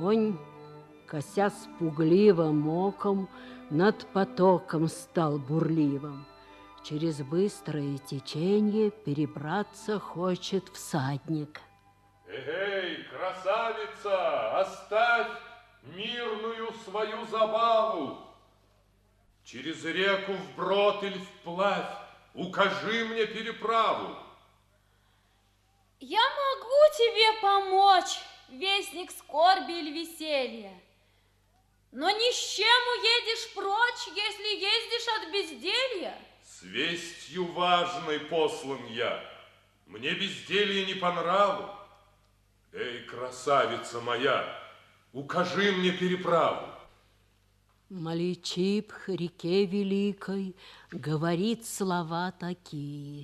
Конь, косясь пугливым оком, над потоком стал бурливым. Через быстрое течение перебраться хочет всадник. Эй, красавица, оставь мирную свою забаву. Через реку вброд или вплавь укажи мне переправу. Я могу тебе помочь, вестник скорби или веселья. Но ни с чем уедешь прочь, если ездишь от безделья. С вестью важной послан я. Мне безделье не по нраву. Эй, красавица моя, укажи мне переправу. Маличип реке великой говорит слова такие.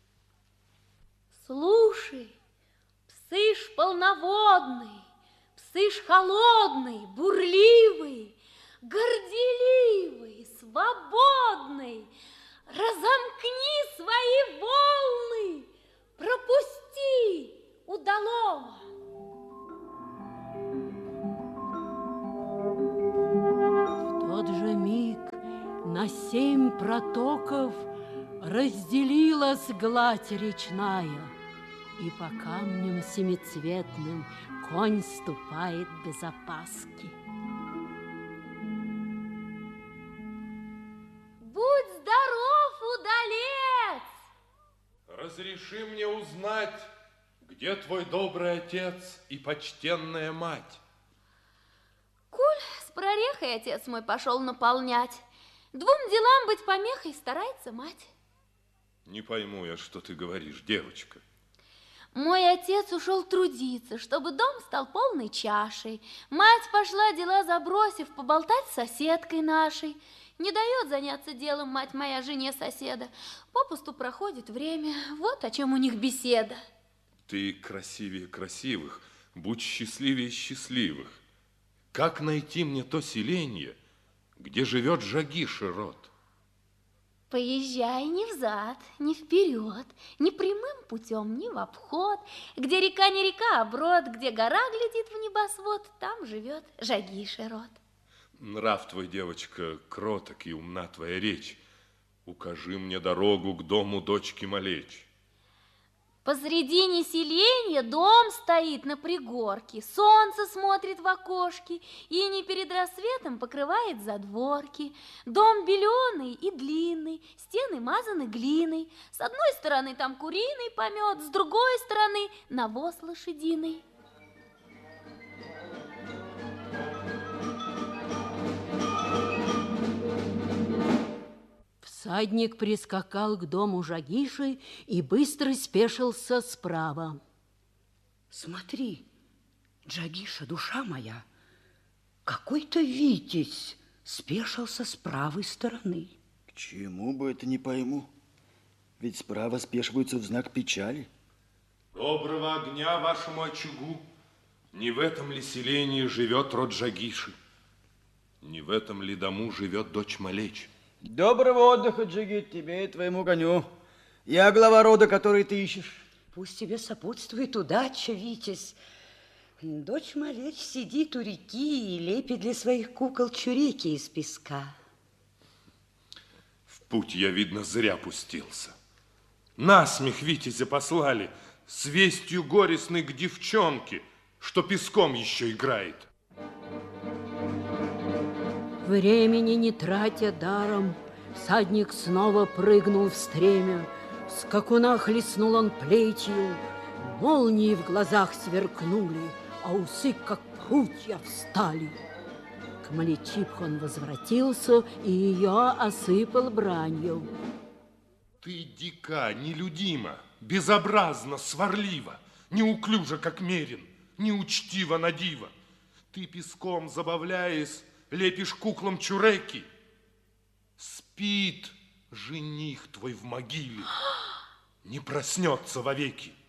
Слушай, псыш полноводный, псыш холодный, бурливый, горделивый, свободный, разомкни свои волны, пропусти удалого. В тот же миг на 7 протоков разделилась гладь речная, и по камням семицветным конь ступает без опаски. Будь здоров, удалец! Разреши мне узнать, где твой добрый отец и почтенная мать? Куль с прорехой отец мой пошел наполнять. 2 делам быть помехой старается мать. Не пойму я, что ты говоришь, девочка. Мой отец ушел трудиться, чтобы дом стал полной чашей. Мать пошла, дела забросив, поболтать с соседкой нашей. Не дает заняться делом мать моя жене соседа. Попусту проходит время, вот о чем у них беседа. Ты красивее красивых, будь счастливее счастливых. Как найти мне то селенье, где живет Жагиши род? Поезжай ни взад, ни вперед, ни прямым путем, ни в обход. Где река не река, а брод, где гора глядит в небосвод, там живет Жагиши род. Нрав твой, девочка, кроток и умна твоя речь. Укажи мне дорогу к дому дочки Малечь. Посредине селения дом стоит на пригорке, солнце смотрит в окошки и не перед рассветом покрывает задворки. Дом беленый и длинный, стены мазаны глиной. С одной стороны там куриный помет, с другой стороны навоз лошадиный. Всадник прискакал к дому Жагиши и быстро спешился справа. Смотри, Жагиша, душа моя, какой-то витязь спешился с правой стороны. К чему бы это, не пойму. Ведь справа спешиваются в знак печали. Доброго огня вашему очагу. Не в этом ли селении живет род Жагиши? Не в этом ли дому живет дочь Малечь? Доброго отдыха, Джигит, тебе и твоему коню. Я глава рода, который ты ищешь. Пусть тебе сопутствует удача, Витязь. Дочь Малечь сидит у реки и лепит для своих кукол чуреки из песка. В путь я, видно, зря пустился. Насмех Витязя послали с вестью горестной к девчонке, что песком еще играет. Времени не тратя даром, всадник снова прыгнул в стремя. Скакуна хлестнул он плетью, молнии в глазах сверкнули, а усы, как прутья, встали. К Маличипх он возвратился и ее осыпал бранью. Ты дика, нелюдима, безобразно, сварлива, неуклюжа, как мерин, неучтива на диво. Ты песком забавляясь, лепишь куклам чуреки. Спит жених твой в могиле, не проснется вовеки.